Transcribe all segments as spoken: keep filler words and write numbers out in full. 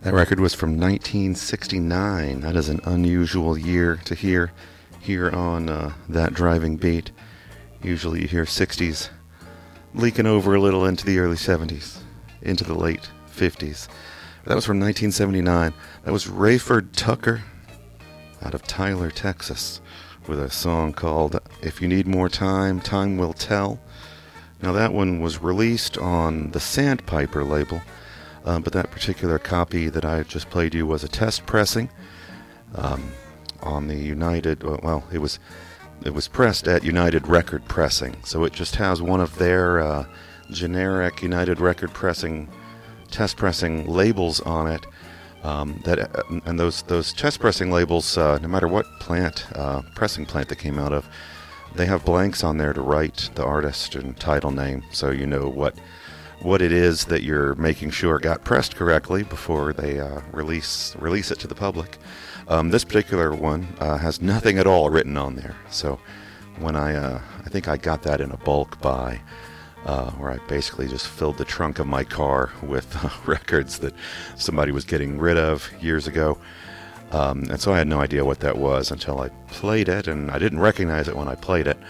That record was from nineteen sixty-nine. That is an unusual year to hear here on uh, That Driving Beat. Usually you hear sixties leaking over a little into the early seventies, into the late fifties. That was from nineteen seventy-nine. That was Rayford Tucker out of Tyler, Texas, with a song called If You Need More Time, Time Will Tell. Now that one was released on the Sandpiper label. Uh, but that particular copy that I just played you was a test pressing um, on the United. Well, it was it was pressed at United Record Pressing, so it just has one of their uh, generic United Record Pressing test pressing labels on it. Um, that and those those test pressing labels, uh, no matter what plant uh, pressing plant they came out of, they have blanks on there to write the artist and title name, so you know what. what it is that you're making sure got pressed correctly before they uh, release release it to the public. Um, this particular one uh, has nothing at all written on there. So when I uh, I think I got that in a bulk buy, uh, where I basically just filled the trunk of my car with uh, records that somebody was getting rid of years ago. Um, and so I had no idea what that was until I played it, and I didn't recognize it when I played it.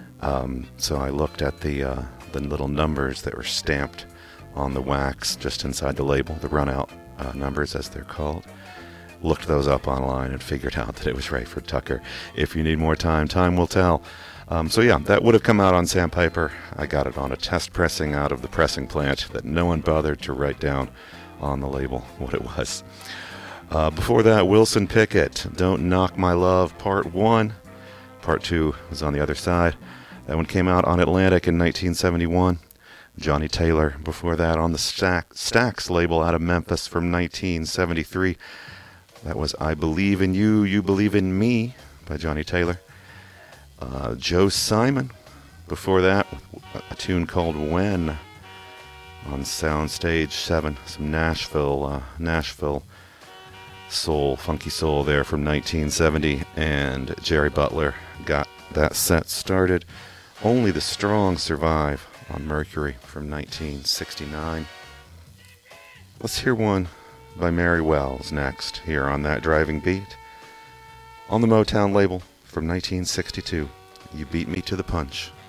Um, so I looked at the uh, the little numbers that were stamped on the wax just inside the label, the run-out uh, numbers as they're called. Looked those up online and figured out that it was Rayford Tucker. If you need more time, time will tell. Um, so yeah, that would have come out on Sandpiper. I got it on a test pressing out of the pressing plant that no one bothered to write down on the label what it was. Uh, before that, Wilson Pickett, Don't Knock My Love, Part one. Part two was on the other side. That one came out on Atlantic in nineteen seventy-one. Johnny Taylor, before that, on the Stack, Stax label out of Memphis from nineteen seventy-three. That was I Believe in You, You Believe in Me by Johnny Taylor. Uh, Joe Simon, before that, a tune called When on Soundstage seven. Some Nashville, uh, Nashville soul, funky soul there from nineteen seventy. And Jerry Butler got that set started. Only the Strong Survive on Mercury from nineteen sixty-nine. Let's hear one by Mary Wells next, here on That Driving Beat. On the Motown label from nineteen sixty-two, You Beat Me to the Punch.